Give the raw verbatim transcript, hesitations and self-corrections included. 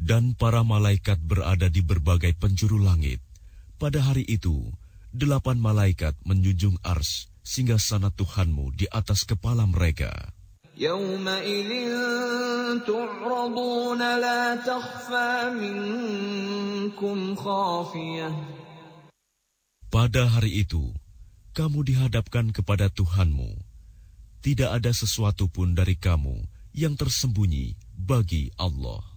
Dan para malaikat berada di berbagai penjuru langit. Pada hari itu, delapan malaikat menjunjung ars singgasana Tuhanmu di atas kepala mereka. يَوْمَئِذٍ تُعْرَضُونَ لَا تَخْفَى مِنكُمْ خَافِيَةٌ. Pada hari itu, kamu dihadapkan kepada Tuhanmu. Tidak ada sesuatu pun dari kamu yang tersembunyi bagi Allah.